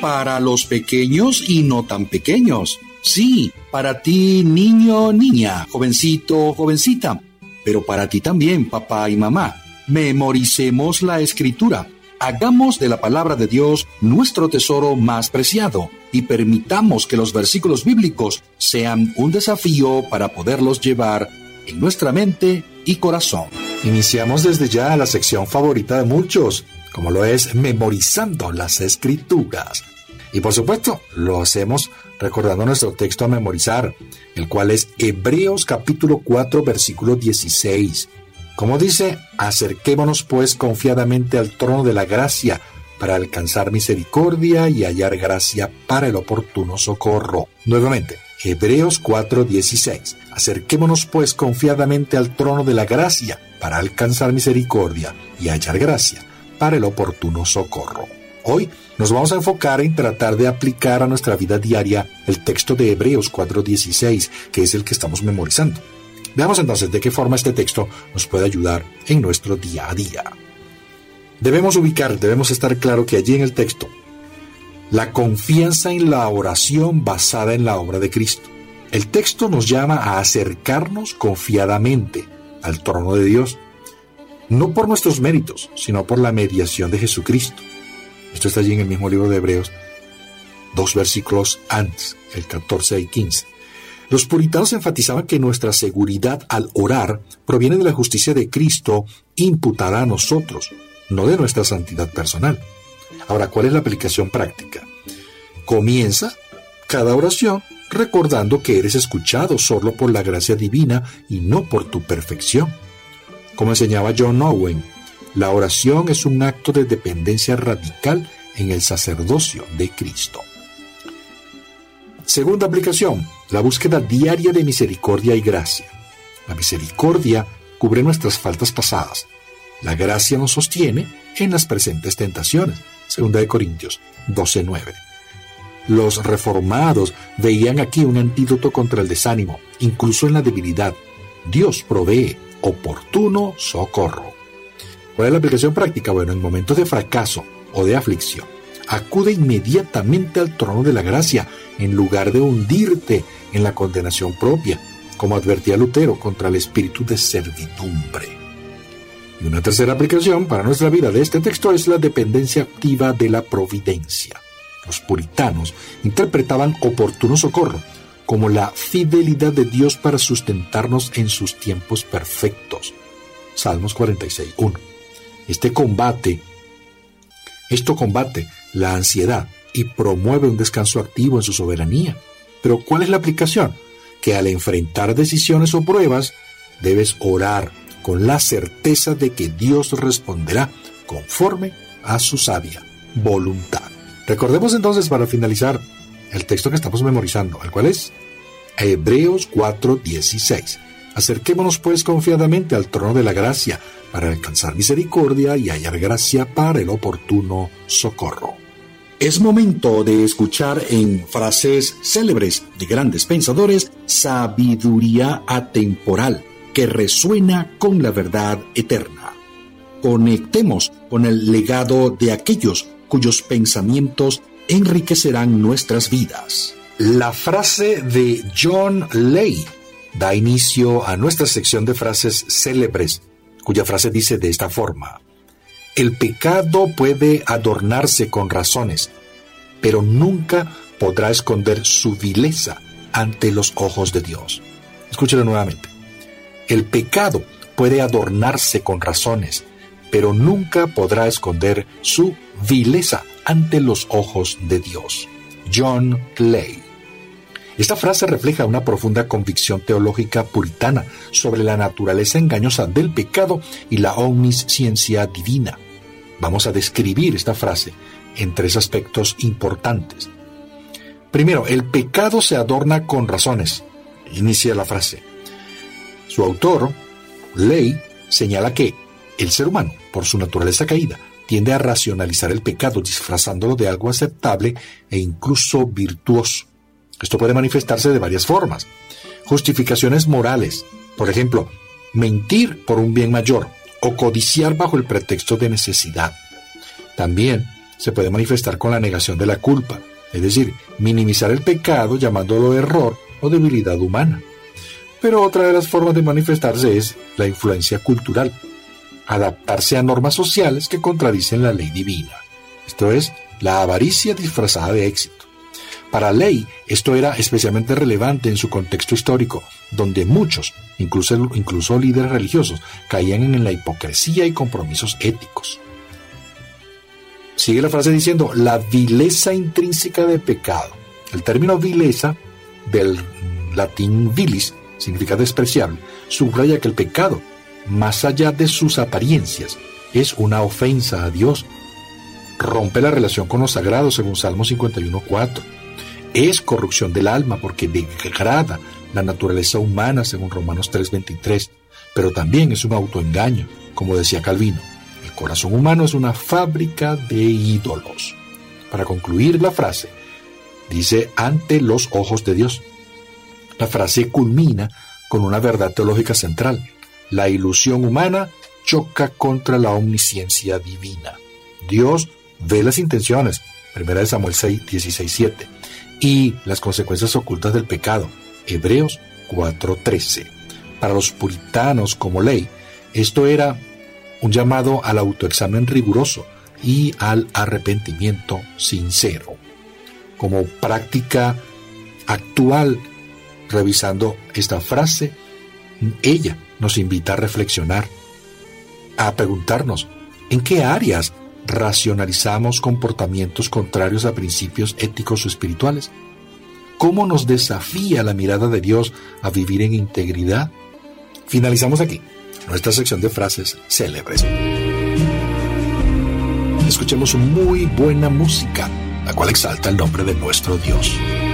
para los pequeños y no tan pequeños. Sí, para ti, niño, niña, jovencito, jovencita, pero para ti también, papá y mamá. Memoricemos la Escritura. Hagamos de la palabra de Dios nuestro tesoro más preciado y permitamos que los versículos bíblicos sean un desafío para poderlos llevar en nuestra mente y corazón. Iniciamos desde ya la sección favorita de muchos, como lo es memorizando las Escrituras. Y por supuesto, lo hacemos recordando nuestro texto a memorizar, el cual es Hebreos capítulo 4, versículo 16. Como dice, acerquémonos pues confiadamente al trono de la gracia para alcanzar misericordia y hallar gracia para el oportuno socorro. Nuevamente, Hebreos 4:16. Acerquémonos pues confiadamente al trono de la gracia para alcanzar misericordia y hallar gracia para el oportuno socorro. Hoy nos vamos a enfocar en tratar de aplicar a nuestra vida diaria el texto de Hebreos 4:16, que es el que estamos memorizando. Veamos entonces de qué forma este texto nos puede ayudar en nuestro día a día. Debemos estar claro que allí en el texto, la confianza en la oración basada en la obra de Cristo. El texto nos llama a acercarnos confiadamente al trono de Dios, no por nuestros méritos, sino por la mediación de Jesucristo. Esto está allí en el mismo libro de Hebreos, 2 versículos antes, el 14 y 15. Los puritanos enfatizaban que nuestra seguridad al orar proviene de la justicia de Cristo imputada a nosotros, no de nuestra santidad personal. Ahora, ¿cuál es la aplicación práctica? Comienza cada oración recordando que eres escuchado solo por la gracia divina y no por tu perfección. Como enseñaba John Owen, la oración es un acto de dependencia radical en el sacerdocio de Cristo. Segunda aplicación, la búsqueda diaria de misericordia y gracia. La misericordia cubre nuestras faltas pasadas. La gracia nos sostiene en las presentes tentaciones. 2 Corintios 12:9. Los reformados veían aquí un antídoto contra el desánimo, incluso en la debilidad. Dios provee oportuno socorro. ¿Cuál es la aplicación práctica? Bueno, en momentos de fracaso o de aflicción, acude inmediatamente al trono de la gracia en lugar de hundirte en la condenación propia, como advertía Lutero contra el espíritu de servidumbre. Y una tercera aplicación para nuestra vida de este texto es la dependencia activa de la providencia. Los puritanos interpretaban oportuno socorro como la fidelidad de Dios para sustentarnos en sus tiempos perfectos. Salmos 46:1. Esto combate la ansiedad y promueve un descanso activo en su soberanía. Pero ¿cuál es la aplicación? Que al enfrentar decisiones o pruebas, debes orar con la certeza de que Dios responderá conforme a su sabia voluntad. Recordemos entonces, para finalizar, el texto que estamos memorizando, el cual es Hebreos 4:16. Acerquémonos pues confiadamente al trono de la gracia para alcanzar misericordia y hallar gracia para el oportuno socorro. Es momento de escuchar en frases célebres de grandes pensadores sabiduría atemporal que resuena con la verdad eterna. Conectemos con el legado de aquellos cuyos pensamientos enriquecerán nuestras vidas. La frase de John Lay da inicio a nuestra sección de frases célebres, cuya frase dice de esta forma: el pecado puede adornarse con razones, pero nunca podrá esconder su vileza ante los ojos de Dios. Escúchelo nuevamente. El pecado puede adornarse con razones, pero nunca podrá esconder su vileza ante los ojos de Dios. John Lay. Esta frase refleja una profunda convicción teológica puritana sobre la naturaleza engañosa del pecado y la omnisciencia divina. Vamos a describir esta frase en 3 aspectos importantes. Primero, el pecado se adorna con razones. Inicia la frase. Su autor, Lay, señala que el ser humano, por su naturaleza caída, tiende a racionalizar el pecado disfrazándolo de algo aceptable e incluso virtuoso. Esto puede manifestarse de varias formas. Justificaciones morales, por ejemplo, mentir por un bien mayor o codiciar bajo el pretexto de necesidad. También se puede manifestar con la negación de la culpa, es decir, minimizar el pecado llamándolo error o debilidad humana. Pero otra de las formas de manifestarse es la influencia cultural, adaptarse a normas sociales que contradicen la ley divina. Esto es, la avaricia disfrazada de éxito. Para Ley, esto era especialmente relevante en su contexto histórico, donde muchos, incluso líderes religiosos, caían en la hipocresía y compromisos éticos. Sigue la frase diciendo, la vileza intrínseca del pecado. El término vileza, del latín vilis, significa despreciable, subraya que el pecado, más allá de sus apariencias, es una ofensa a Dios. Rompe la relación con lo sagrado, según Salmo 51:4. Es corrupción del alma porque degrada la naturaleza humana, según Romanos 3:23. Pero también es un autoengaño, como decía Calvino. El corazón humano es una fábrica de ídolos. Para concluir la frase, dice ante los ojos de Dios. La frase culmina con una verdad teológica central. La ilusión humana choca contra la omnisciencia divina. Dios ve las intenciones, 1 Samuel 16:7, y las consecuencias ocultas del pecado, Hebreos 4:13. Para los puritanos como Ley, esto era un llamado al autoexamen riguroso y al arrepentimiento sincero. Como práctica actual, revisando esta frase, ella nos invita a reflexionar, a preguntarnos en qué áreas racionalizamos comportamientos contrarios a principios éticos o espirituales. ¿Cómo nos desafía la mirada de Dios a vivir en integridad? Finalizamos aquí nuestra sección de frases célebres. Escuchemos muy buena música, la cual exalta el nombre de nuestro Dios.